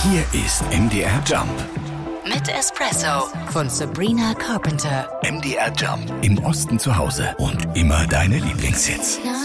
Hier ist MDR Jump. Mit Espresso von Sabrina Carpenter. MDR Jump. Im Osten zu Hause und immer deine Lieblingshits.